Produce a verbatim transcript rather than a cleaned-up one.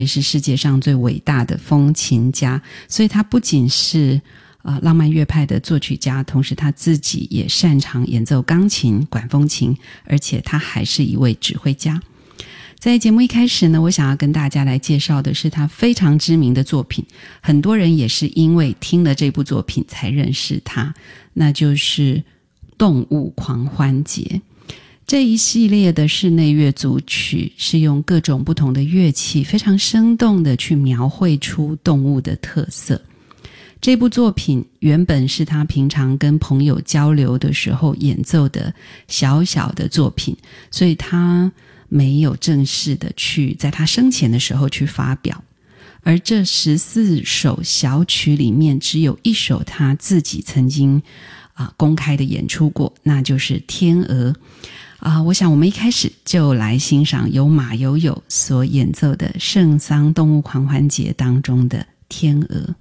也是世界上最伟大的风琴家，所以他不仅是呃浪漫乐派的作曲家，同时他自己也擅长演奏钢琴、管风琴，而且他还是一位指挥家。在节目一开始呢，我想要跟大家来介绍的是他非常知名的作品，很多人也是因为听了这部作品才认识他，那就是《动物狂欢节》。这一系列的室内乐组曲是用各种不同的乐器非常生动的去描绘出动物的特色。这部作品原本是他平常跟朋友交流的时候演奏的小小的作品，所以他没有正式的去在他生前的时候去发表。而这十四首小曲里面只有一首他自己曾经啊公开的演出过，那就是《天鹅》啊。我想我们一开始就来欣赏由马友友所演奏的圣桑动物狂欢节当中的《天鹅》。